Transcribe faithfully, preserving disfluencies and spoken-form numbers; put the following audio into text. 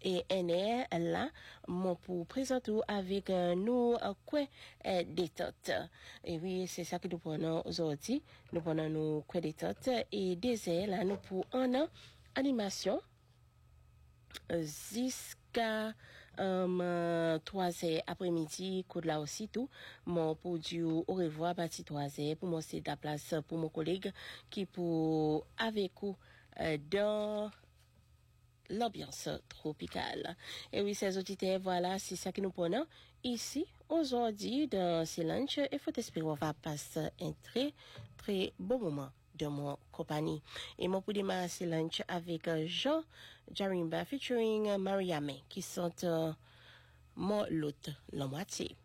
et N R là, mon pour présenter avec euh, nous euh, quoi euh, détente. Et oui, c'est ça que nous prenons aujourd'hui. Nous prenons nous quoi détente et désert là nous pour un an animation jusqu'à euh, trois heures après-midi, coup de là aussi tout. Mon pour dire au revoir parti trois heures pour moi c'est la place pour mon collègue qui pour avec vous euh, dans l'ambiance tropicale. Et oui, ces auditeurs, voilà, c'est ça que nous prenons ici, aujourd'hui, dans ce lunch. Il faut espérer qu'on va passer un très, très beau moment de mon compagnie. Et mon pour démarrer ce lunch avec Jean Jarimba featuring Maria May, qui sont euh, mon l'autre, la moitié.